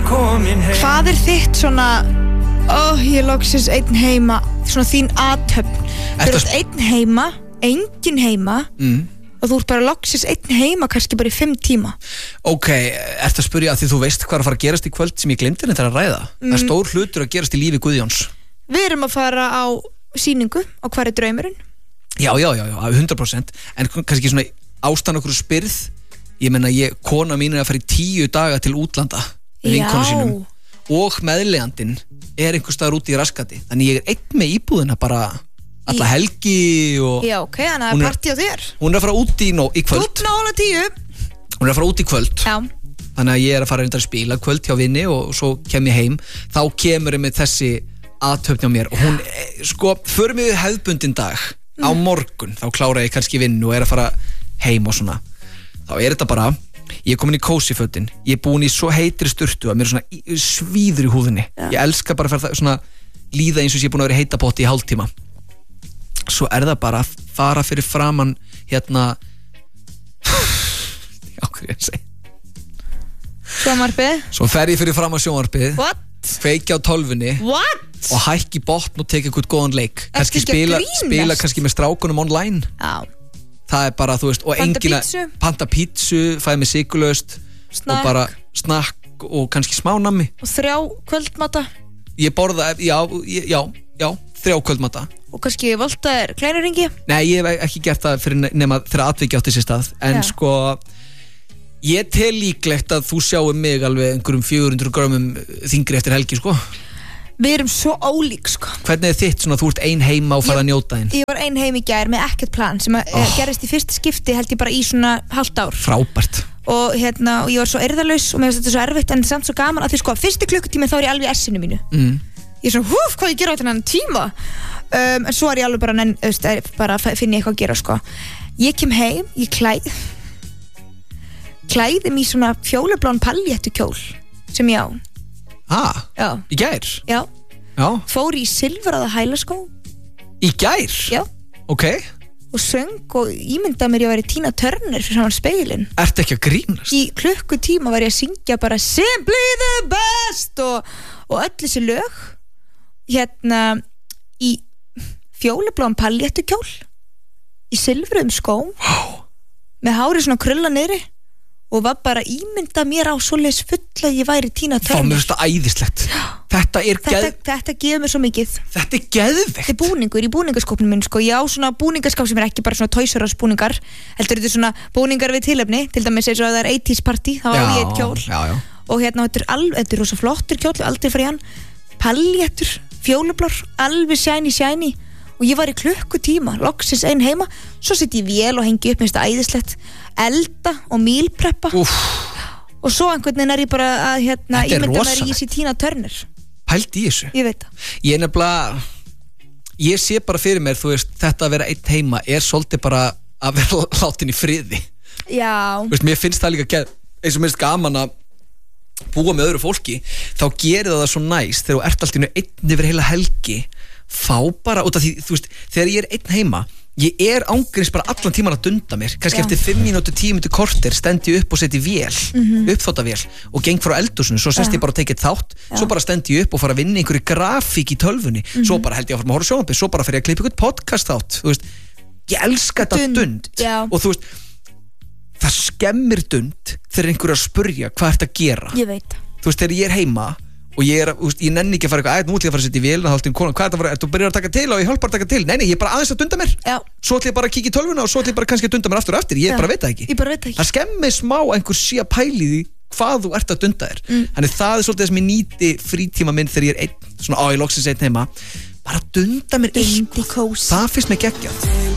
komin heim. Hvað þitt svona ég loksins einn heima, svona þín athöfn? Þú ert einn heima, engin heima og þú ert bara loksins einn heima kannski bara í 5 tíma. Ok, ertu að spyrja að því þú veist hvað er að fara að gerast í kvöld sem ég glemdi þetta að ræða? Það er stór hlutur að gerast í lífi Guðjóns. Við erum að fara á sýningu á Hvar er draumurinn? Já, 100%. En kannski svona ástæðan okkur spyrð, ég menna kona mín er að fara í 10 daga til útlanda með vinkonu sínum og meðleiðandinn er einhvers staðar úti í raskati, þannig ég er einn með íbúðina bara alla helgi og já, ok, þannig að það er partí á þér. Hún er að fara út í kvöld. Út nála 10. Hún er að fara út í kvöld. Já. Þannig að ég er að fara að spila kvöld hjá vinni og svo kem ég heim. Þá kemur ég með þessi athöfn á mér og hún, förum við hefðbundin dag á morgun, þá klára ég kannski vinnu og er að fara heim og svona. Þá er þetta bara, ég er komin í kósifötin, ég er búin í svo heitri sturtu að mér er svona svíður í húðinni. Ég elska bara að svona líða eins og ég er búin að vera í heita potti í hálftíma. Svo er það bara að fara fyrir framan hérna hvað er ég að segja? Sjónvarpið? Svo fer ég fyrir framan sjónvarpið. What? Kveiki á tölvunni. What? Og hækki botn og teka eitthvað góðan leik. Kannski spila kannski með strákunum online. Já. Það er bara, þú veist, og enginn panta pítsu, fæði mig sykurlaust og bara snakk og kannski smá nammi. Og 3 kvöldmata? Ég borða, já, 3 kvöldmata. Og kannski voltaðir klænuringi? Nei, ég hef ekki gert það nema þegar atvikið átti sér stað. En sko, ég tel líklegt að þú sjáum mig alveg einhverjum 400 grömmum þingri eftir helgi, sko. Við erum svo ólík, sko. Hvernig þitt svona, þú ert ein heima og farið að njóta þín? Ég var ein heim í gær með ekkert plan sem gerist í fyrsta skipti held ég bara í svona hálft ár. Frábært. Og og ég var svo eirðalaus og mér finnst þetta svo erfitt en samt svo gaman að því sko, fyrstu klukkutími þá er ég alveg í essinu mínu. Ég er svona, hvað ég gera á þennan tíma? En svo er ég alveg bara finn ég eitthvað að gera, sko. Ég kem heim, ég klæði mig í svona fjólublán paljettukjól sem ég á. Já. Í gær? Já. Fór í silfraða hælaskó. Í gær? Já. Ok. Og söng og ímyndaði mér ég að vera Tina Turner fyrir saman speilin. Ertu ekki að grínast? Í klukkutíma var ég að syngja bara Simply the best og öll þessi lög í fjólubláum paljettukjól í silfruðum skóm með hárið svona krulla niðri og var bara ímynda mér á svoleiðis full að ég væri Tina Turner. Mér finnst það æðislegt. Þetta gefur mér svo mikið. Þetta er geðveikt. Þetta er búningur í búningaskópnum minn, sko. Ég á svona búningaskáp sem er ekki bara svona Toys R Us búningar, heldur þetta svona búningar við tilefni, til dæmis eins og að það er 80s party, þá á ég eitt kjól. Já. Og þetta er rosa flottur kjól, aldrei fyrir hann. Paljettur, fjólublár, alveg shiny. Og ég var í klukkutíma, loksins ein heima, svo sitt ég vél og hengi upp, minnst það æðislegt, elda og mílpreppa. Og svo einhvern veginn er ég bara að ímynda mér í Tina Turner. Pælt í þessu. Ég veit það. Ég er nefnilega, ég sé bara fyrir mér, þú veist, þetta að vera einn heima er svolítið bara að vera látin í friði. Já. Þú veist, mér finnst það líka eins og mér finnst gaman að búa með öðru fólki, þá gerir það svo næst þegar þú ert alltaf einn yfir heila helgi, fá bara, út af því, þú veist, þegar ég er einn heima, ég er ángríns bara allan tíman að dunda mér, kannski eftir 5 mínútur, 10 mínútur korter, stendi upp og seti vél, uppþvottavél og geng frá eldhúsinu, svo sest ég bara og tekið þátt, svo bara stendi ég upp og fara að vinna einhverju grafík í tölvunni, svo bara held ég áfram að horfa sjónvarpið, svo bara fer ég að klippa einhvern podcast þátt, þú veist, ég elska þetta dund og þú veist, það skemmir dund þegar einhverju að spurja hvað ert að gera. Ég veit. Þú veist, þegar ég er heima og ég nenni ekki að fara eitthvað, nú ætlum ég að fara að setja í vélina, þá ætlum konan, hvað er það að fara, þú byrjar að taka til og ég hjálpar að taka til, nei, ég er bara aðeins að dunda mér. Já. Svo ætlum ég bara að kíkja í tölvuna og svo ætlum ég bara kannski að dunda mér aftur og eftir, ég bara veit það ekki. Það skemmir smá einhver sé að pæli því hvað þú ert að dunda þér. Þannig það er svolítið þess að ég nýti frítíma minn þegar ég er einn, svona ég loksins einn heima, bara dunda mér eitthvað. Það finnst mér geggjað.